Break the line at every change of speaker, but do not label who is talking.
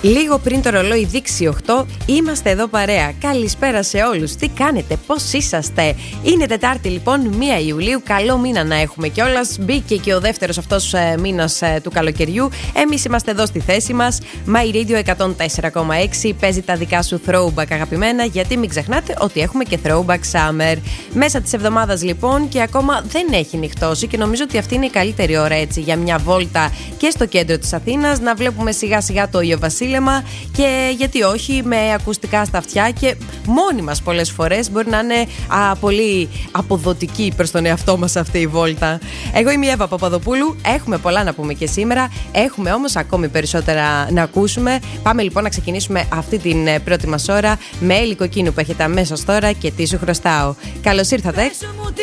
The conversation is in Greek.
Λίγο πριν το ρολόι δείξει 8, είμαστε εδώ παρέα. Καλησπέρα σε όλους. Τι κάνετε, πώς είσαστε? Είναι Τετάρτη λοιπόν, 1 Ιουλίου. Καλό μήνα να έχουμε κιόλας. Μπήκε και ο δεύτερος αυτός μήνας του καλοκαιριού. Εμείς είμαστε εδώ στη θέση μας. My Radio 104,6. Παίζει τα δικά σου throwback αγαπημένα, γιατί μην ξεχνάτε ότι έχουμε και throwback summer. Μέσα της εβδομάδας λοιπόν και ακόμα δεν έχει νυχτώσει και νομίζω ότι αυτή είναι η καλύτερη ώρα έτσι για μια βόλτα και στο κέντρο της Αθήνας, να βλέπουμε σιγά σιγά το ηλιοβασίλεμα και γιατί όχι με ακουστικά στα αυτιά και μόνοι μας πολλές φορές μπορεί να είναι πολύ αποδοτική προς τον εαυτό μας αυτή η βόλτα. Εγώ είμαι η Εύα Παπαδοπούλου, έχουμε πολλά να πούμε και σήμερα, έχουμε όμως ακόμη περισσότερα να ακούσουμε. Πάμε λοιπόν να ξεκινήσουμε αυτή την πρώτη μας ώρα με Έλλη Κοκκίνου που έχετε αμέσως τώρα και τι σου χρωστάω. Καλώς ήρθατε.